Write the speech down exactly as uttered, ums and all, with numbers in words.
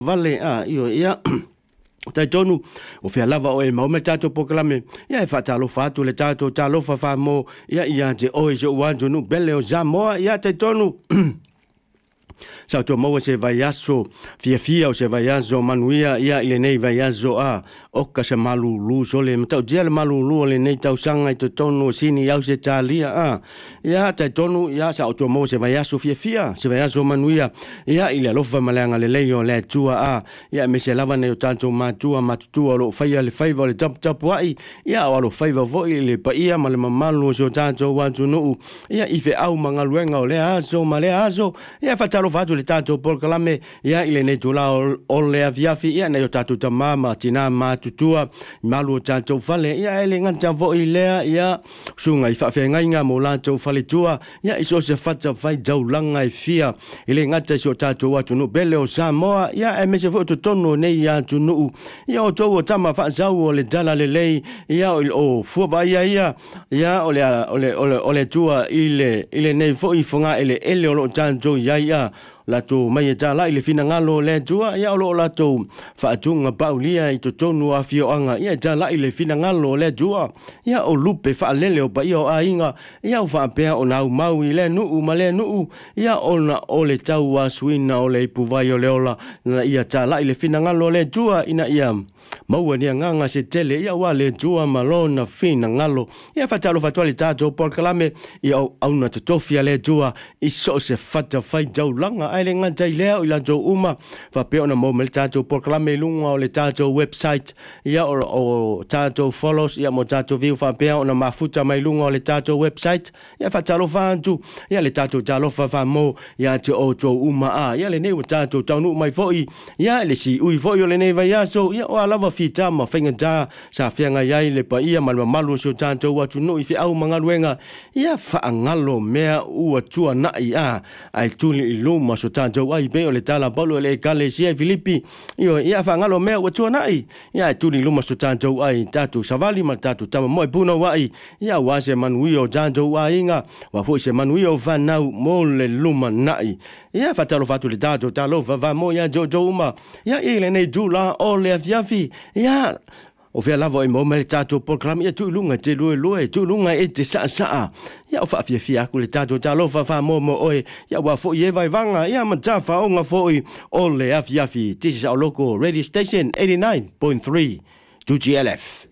vale a io ia tai tonu o fia lava o e mau me tato pokalame ia e fatalo fatu le tato talo fa fa mo ia ia te oi se wanjo nu bele o zamoa ia tai tonu sa to mo se vai aso fia fia o se vai aso manuia ia ile nei vai aso a o ka se malu lu sole mata dia le malu lu le nei tau sanga i to tonu sini au se talia a ia tai tonu ia sa to mo se vai aso fia fia se vai aso manuia ia ile lo fa malanga le leio le tua a ia me se lava nei tanto matua matutua lo faia le faiva le tap tap wai ia o lo faiva vo le pa ia male malu so tanto wantu no ia ife au manga luenga o le aso male aso ia fatalo fatu le tato pokalame ia ile nei tula o le aviafi ia nei tato tamama tina matutua malu tato fale ia ele nganta vo ile ia sunga i fa fe ngainga mo lato fale tua ia iso se fata fai jaulanga i fia ile ngata so tato watu no bele o Samoa ia e me se vo to tono nei ia tu no ia o to tama fa zau o le dala le lei ia o fu va ia ia ia o le o le o le tua ile ile nei fo i fonga ele ele o lo tanto ia ia lato mai ta la ile fina ngalo le tua ia lo lato fa tunga paulia i to tonu afio anga ia ta la ile fina ngalo le tua ia o lupe fa lele o pa ia ainga ia fa pe o na mau ile nu male nu ia ona o le tau wa suina o le puvai o le ola na ia ta la ile fina ngalo le tua ina ia maua ni nganga se tele ia wale tua malona fina ngalo ia fatalo fatali tato pokalame ia au na tofia le tua i so se fata fai jaulanga ai le ngata i leo i lanto uma fa pe ona mo mel tato pokalame lunga o le tato website ia o, o tato follows ia mo tato view fa pe ona mafuta mai lunga o le tato website ia fatalo fantu ia le tato talo fa fa mo ia te o to uma a ia le nei o tato taunu mai foi ia le si ui foi o le nei vai aso ia o lava fita ma fenga da sa fianga yai le pa ia malma malu so tanto watu no i fi au mangaluenga ia fa ngalo mea u atua na ia ai tuli i luma so tanto ai be o le tala polo le kale sia Filipi io ia fa ngalo mea u atua na ia tuli luma so tanto ai tatu savali ma tatu tama mo puno wai ia wase manuio tanto ainga wa fo se manuio va nau mo le luma na ia fa talo fatu le tatu talo va va mo ia jojo uma ia ile nei dula o le afiafi ia o fia lavo e mo mele tato program ia tu lunga te lue lue tu lunga e te sa sa ia o fa fia fia ku le tato talo fa fa mo mo oi ia wa fo ye vai vanga ia ma ta fa onga fo i o le afiafi this is our local radio station eighty-nine point three two G L F